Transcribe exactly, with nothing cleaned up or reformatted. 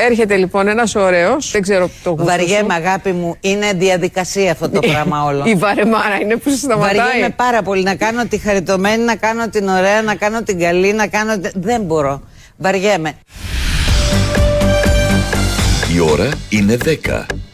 Έρχεται λοιπόν ένας ωραίος, δεν ξέρω το γούστο σου. Βαριέμαι, αγάπη μου, είναι διαδικασία αυτό το πράγμα όλο. Η βαρεμάρα είναι που σταματάει. Βαριέμαι πάρα πολύ να κάνω τη χαριτωμένη, να κάνω την ωραία, να κάνω την καλή, να κάνω. Δεν μπορώ. Βαριέμαι. Η ώρα είναι δέκα.